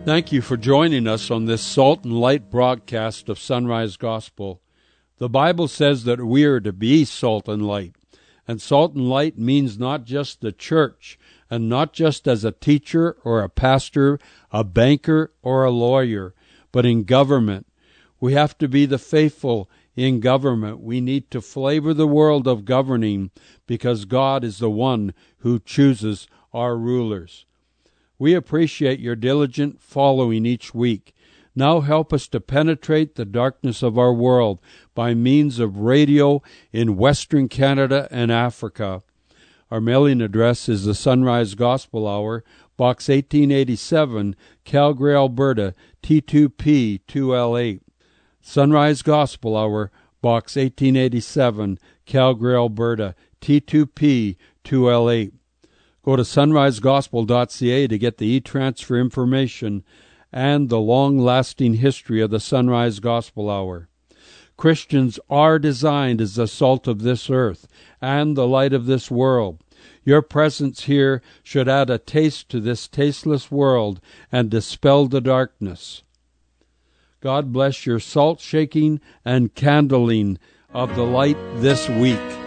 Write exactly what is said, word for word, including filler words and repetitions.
Thank you for joining us on this Salt and Light broadcast of Sunrise Gospel. The Bible says that we are to be salt and light. And salt and light means not just the church, and not just as a teacher or a pastor, a banker or a lawyer, but in government. We have to be the faithful in government. We need to flavor the world of governing because God is the one who chooses our rulers. We appreciate your diligent following each week. Now help us to penetrate the darkness of our world by means of radio in Western Canada and Africa. Our mailing address is the Sunrise Gospel Hour, Box eighteen eighty-seven, Calgary, Alberta, T two P two L eight. Sunrise Gospel Hour, Box eighteen eighty-seven, Calgary, Alberta, T two P two L eight. Go to sunrise gospel dot c a to get the e-transfer information and the long-lasting history of the Sunrise Gospel Hour. Christians are designed as the salt of this earth and the light of this world. Your presence here should add a taste to this tasteless world and dispel the darkness. God bless your salt shaking and candling of the light this week.